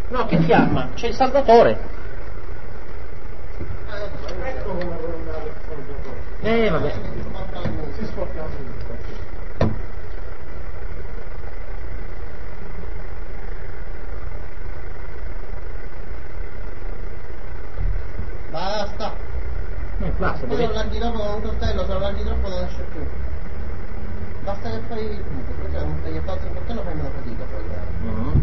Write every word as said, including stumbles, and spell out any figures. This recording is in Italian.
No, che fiamma? C'è il saldatore. Ecco come vuole andare il saldatore. Eh, vabbè. Si sporca tutto. Basta. Eh, basta, Poi dove... lo allarghi dopo con un coltello, se lo allarghi troppo non esce più. Basta che fai il punto, perché se non fai il falso in coltello fai meno fatica poi. Mm.